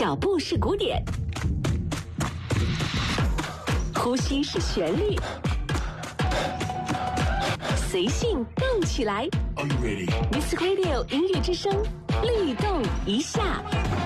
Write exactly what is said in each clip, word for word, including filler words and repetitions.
脚步是鼓点，呼吸是旋律，随性动起来。 Are you ready? Music Radio 音乐之声，律动一下。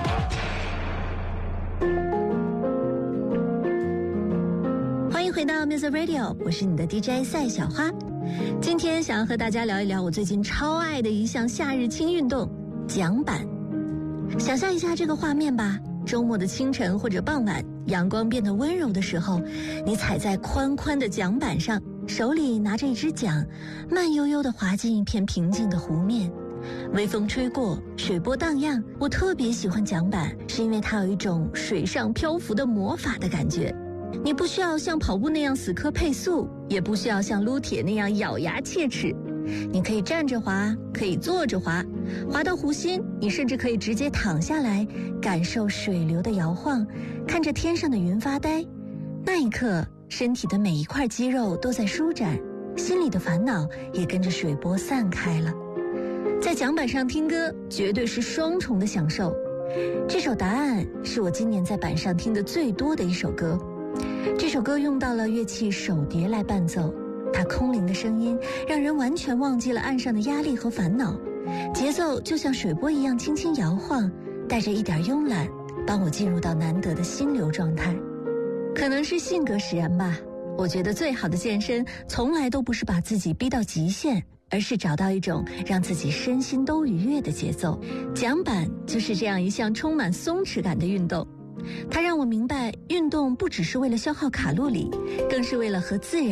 欢迎回到 Music Radio， 我是你的 D J 赛小花。今天想要和大家聊一聊我最近超爱的一项夏日轻运动——桨板。想象一下这个画面吧，周末的清晨或者傍晚，阳光变得温柔的时候，你踩在宽宽的桨板上，手里拿着一只桨，慢悠悠地滑进一片平静的湖面。微风吹过，水波荡漾。我特别喜欢桨板，是因为它有一种水上漂浮的魔法的感觉。你不需要像跑步那样死磕配速，也不需要像撸铁那样咬牙切齿。你可以站着滑，可以坐着滑，滑到湖心，你甚至可以直接躺下来，感受水流的摇晃，看着天上的云发呆。那一刻，身体的每一块肌肉都在舒展，心里的烦恼也跟着水波散开了。在桨板上听歌，绝对是双重的享受。这首《答案》是我今年在板上听的最多的一首歌。这首歌用到了乐器手碟来伴奏，它空灵的声音让人完全忘记了岸上的压力和烦恼，节奏就像水波一样轻轻摇晃，带着一点慵懒，帮我进入到难得的心流状态。可能是性格使然吧，我觉得最好的健身从来都不是把自己逼到极限，而是找到一种让自己身心都愉悦的节奏。桨板就是这样一项充满松弛感的运动，它让我明白，运动不只是为了消耗卡路里，更是为了和自然